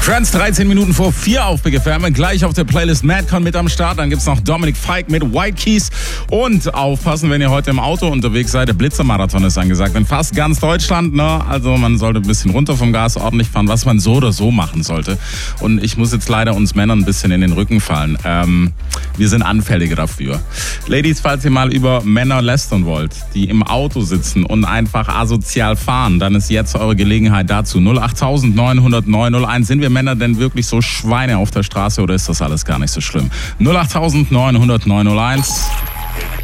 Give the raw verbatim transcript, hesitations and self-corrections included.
Friends, dreizehn Minuten vor vier auf Big F M. Gleich auf der Playlist Madcon mit am Start. Dann gibt's noch Dominic Fike mit White Keys. Und aufpassen, wenn ihr heute im Auto unterwegs seid. Der Blitzermarathon ist angesagt. In fast ganz Deutschland. Ne? Also man sollte ein bisschen runter vom Gas, ordentlich fahren, was man so oder so machen sollte. Und ich muss jetzt leider uns Männern ein bisschen in den Rücken fallen. Ähm, wir sind anfälliger dafür. Ladies, falls ihr mal über Männer lästern wollt, die im Auto sitzen und einfach asozial fahren, dann ist jetzt eure Gelegenheit dazu. null acht neun null null neun null eins. Sind wir Männer denn wirklich so Schweine auf der Straße oder ist das alles gar nicht so schlimm? null acht neun null null neun null eins.